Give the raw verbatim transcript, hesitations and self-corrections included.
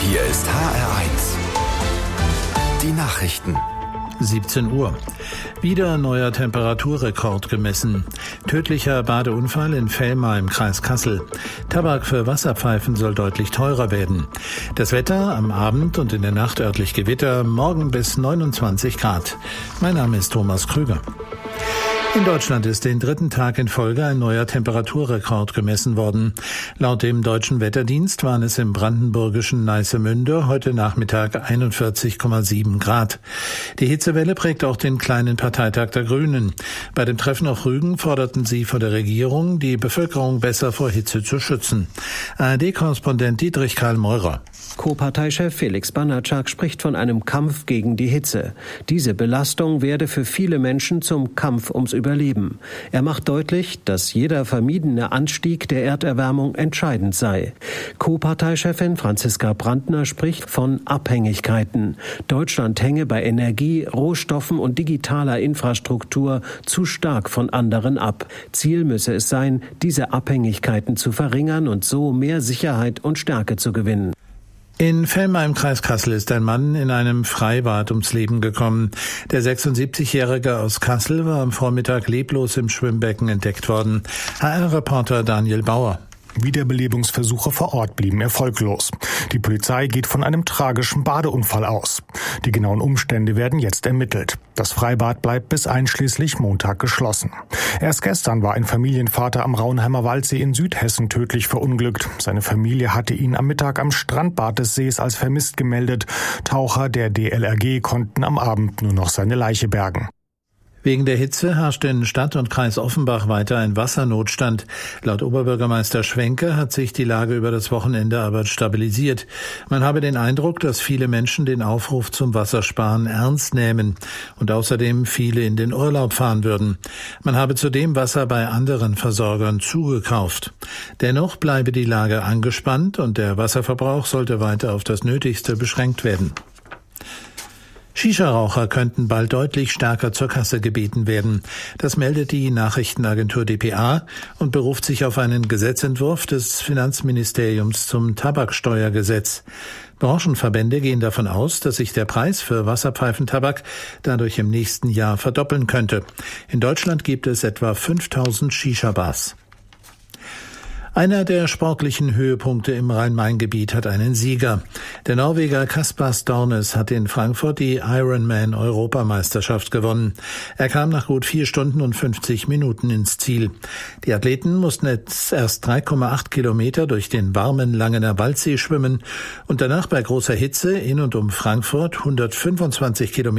Hier ist H R eins. Die Nachrichten. siebzehn Uhr. Wieder neuer Temperaturrekord gemessen. Tödlicher Badeunfall in Velmar im Kreis Kassel. Tabak für Wasserpfeifen soll deutlich teurer werden. Das Wetter am Abend und in der Nacht örtlich Gewitter, morgen bis neunundzwanzig Grad. Mein Name ist Thomas Krüger. In Deutschland ist den dritten Tag in Folge ein neuer Temperaturrekord gemessen worden. Laut dem Deutschen Wetterdienst waren es im brandenburgischen Neissemünde heute Nachmittag einundvierzig Komma sieben Grad. Die Hitzewelle prägt auch den kleinen Parteitag der Grünen. Bei dem Treffen auf Rügen forderten sie vor der Regierung, die Bevölkerung besser vor Hitze zu schützen. A R D-Korrespondent Dietrich Karl Meurer. Co-Parteichef Felix Banatschak spricht von einem Kampf gegen die Hitze. Diese Belastung werde für viele Menschen zum Kampf ums Überleben. Er macht deutlich, dass jeder vermiedene Anstieg der Erderwärmung entscheidend sei. Co-Parteichefin Franziska Brandner spricht von Abhängigkeiten. Deutschland hänge bei Energie, Rohstoffen und digitaler Infrastruktur zu stark von anderen ab. Ziel müsse es sein, diese Abhängigkeiten zu verringern und so mehr Sicherheit und Stärke zu gewinnen. In Velmar im Kreis Kassel ist ein Mann in einem Freibad ums Leben gekommen. Der sechsundsiebzigjährige aus Kassel war am Vormittag leblos im Schwimmbecken entdeckt worden. H R-Reporter Daniel Bauer. Wiederbelebungsversuche vor Ort blieben erfolglos. Die Polizei geht von einem tragischen Badeunfall aus. Die genauen Umstände werden jetzt ermittelt. Das Freibad bleibt bis einschließlich Montag geschlossen. Erst gestern war ein Familienvater am Raunheimer Waldsee in Südhessen tödlich verunglückt. Seine Familie hatte ihn am Mittag am Strandbad des Sees als vermisst gemeldet. Taucher der D L R G konnten am Abend nur noch seine Leiche bergen. Wegen der Hitze herrscht in Stadt und Kreis Offenbach weiter ein Wassernotstand. Laut Oberbürgermeister Schwenke hat sich die Lage über das Wochenende aber stabilisiert. Man habe den Eindruck, dass viele Menschen den Aufruf zum Wassersparen ernst nehmen und außerdem viele in den Urlaub fahren würden. Man habe zudem Wasser bei anderen Versorgern zugekauft. Dennoch bleibe die Lage angespannt und der Wasserverbrauch sollte weiter auf das Nötigste beschränkt werden. Shisha-Raucher könnten bald deutlich stärker zur Kasse gebeten werden. Das meldet die Nachrichtenagentur D P A und beruft sich auf einen Gesetzentwurf des Finanzministeriums zum Tabaksteuergesetz. Branchenverbände gehen davon aus, dass sich der Preis für Wasserpfeifentabak dadurch im nächsten Jahr verdoppeln könnte. In Deutschland gibt es etwa fünftausend Shisha-Bars. Einer der sportlichen Höhepunkte im Rhein-Main-Gebiet hat einen Sieger. Der Norweger Kaspar Stornes hat in Frankfurt die Ironman-Europameisterschaft gewonnen. Er kam nach gut vier Stunden und fünfzig Minuten ins Ziel. Die Athleten mussten jetzt erst drei Komma acht Kilometer durch den warmen Langener Waldsee schwimmen und danach bei großer Hitze in und um Frankfurt hundertfünfundzwanzig Kilometer